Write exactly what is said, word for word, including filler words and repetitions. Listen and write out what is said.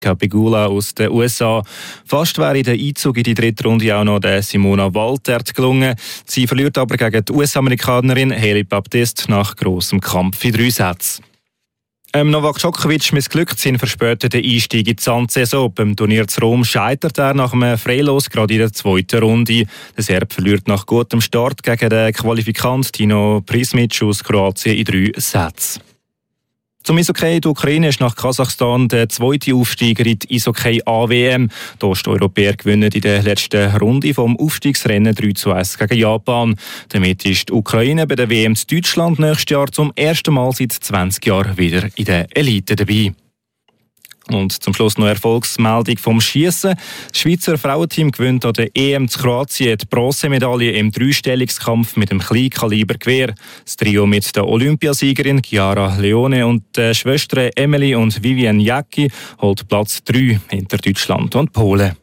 Pegula aus den U S A. Fast wäre der Einzug in die dritte Runde auch noch der Simona Waltert gelungen. Sie verliert aber gegen die U S-Amerikanerin Hailey Baptiste nach grossem Kampf in drei Sätzen. Ähm, Novak Djokovic missglückt seinen verspäteten Einstieg in die Sandsaison. Beim Turnier zu Rom scheitert er nach einem Freilos gerade in der zweiten Runde. Der Serb verliert nach gutem Start gegen den Qualifikant Tino Prismic aus Kroatien in drei Sätzen. Zum Eishockey, die Ukraine ist nach Kasachstan der zweite Aufsteiger in die Eishockey-A W M. Die Osteuropäer gewinnen in der letzten Runde vom Aufstiegsrennen drei zu eins gegen Japan. Damit ist die Ukraine bei der W M in Deutschland nächstes Jahr zum ersten Mal seit zwanzig Jahren wieder in der Elite dabei. Und zum Schluss noch Erfolgsmeldung vom Schiessen. Das Schweizer Frauenteam gewinnt an der E M zu Kroatien die Bronzemedaille im Dreistellungskampf mit dem Kleinkalibergewehr. Das Trio mit der Olympiasiegerin Chiara Leone und den Schwestern Emily und Vivienne Jacki holt Platz drei hinter Deutschland und Polen.